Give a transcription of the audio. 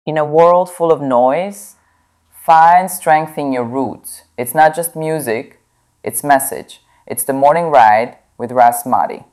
In a world full of noise, find strength in your roots. It's not just music, it's message. It's the morning ride with Ras Madi.